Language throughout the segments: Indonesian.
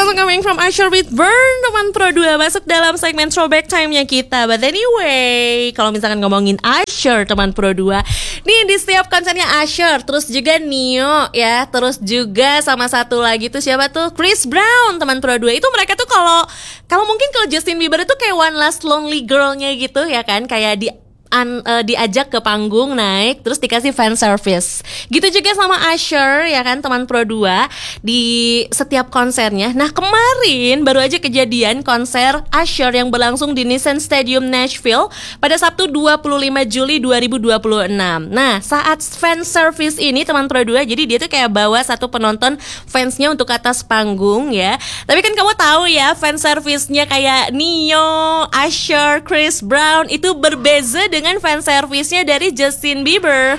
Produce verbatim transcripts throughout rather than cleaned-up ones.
langsung coming from Usher with Burn, teman Pro dua masuk dalam segmen throwback time-nya kita. But anyway, kalau misalkan ngomongin Usher, teman Pro dua, nih di setiap konsernya Usher, terus juga Nio ya, terus juga sama satu lagi tuh siapa tuh? Chris Brown, teman Pro dua. Itu mereka tuh kalau kalau mungkin kalau Justin Bieber itu kayak one last lonely girl-nya gitu ya kan, kayak di An, uh, diajak ke panggung naik terus dikasih fan service. Gitu juga sama Usher ya kan, teman Pro dua di setiap konsernya. Nah kemarin baru aja kejadian konser Usher yang berlangsung di Nissan Stadium Nashville pada Sabtu dua puluh lima Juli dua ribu dua puluh enam. Nah saat fan service ini teman Pro dua, jadi dia tuh kayak bawa satu penonton fansnya untuk ke atas panggung ya. Tapi kan kamu tahu ya, fan service-nya kayak Nio, Usher, Chris Brown itu berbeza dengan dengan fan service-nya dari Justin Bieber.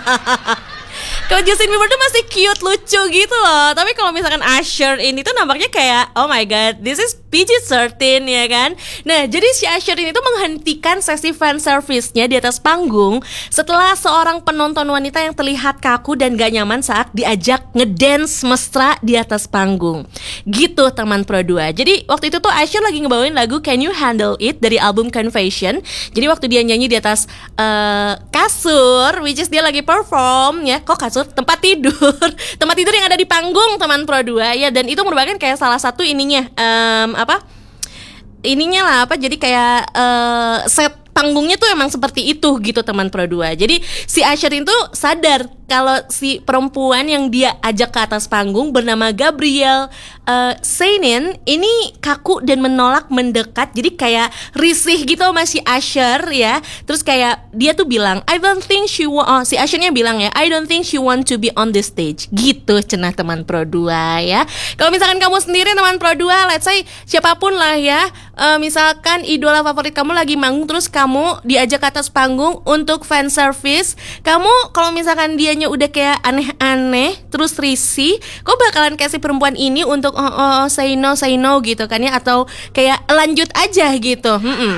Kalau Justin Bieber tuh masih cute, lucu gitu loh. Tapi kalau misalkan Usher ini tuh nampaknya kayak oh my god, this is P G thirteen ya kan. Nah jadi si Usher ini tuh menghentikan sesi fan service-nya di atas panggung setelah seorang penonton wanita yang terlihat kaku dan gak nyaman saat diajak ngedance mesra di atas panggung. Gitu teman Pro dua. Jadi waktu itu tuh Usher lagi ngebawain lagu Can You Handle It dari album Confession. Jadi waktu dia nyanyi di atas uh, kasur, which is dia lagi perform ya. Kok kasur? Tempat tidur. Tempat tidur yang ada di panggung teman Pro dua ya. Dan itu merupakan kayak salah satu ininya um, apa ininya lah apa jadi kayak uh, set panggungnya tuh emang seperti itu gitu teman Pro dua. Jadi si Usher itu sadar kalau si perempuan yang dia ajak ke atas panggung bernama Gabrielle uh, Seinin ini kaku dan menolak mendekat. Jadi kayak risih gitu sama si Usher ya. Terus kayak dia tuh bilang I don't think she wa- oh, si Ushernya bilang ya I don't think she want to be on the stage. Gitu cenah teman Pro dua ya. Kalau misalkan kamu sendiri teman Pro dua, let's say siapapun lah ya, uh, misalkan idola favorit kamu lagi manggung terus kamu diajak ke atas panggung untuk fan service, kamu kalau misalkan dianya udah kayak aneh-aneh terus risih, kok bakalan kasih perempuan ini untuk oh, oh say no say no gitu kan ya, atau kayak lanjut aja gitu. Mm-mm.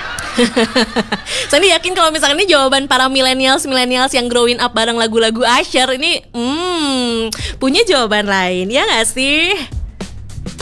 Saya yakin kalau misalkan ini jawaban para millennials millennials yang growing up bareng lagu-lagu Usher ini hmm, punya jawaban lain ya nggak sih?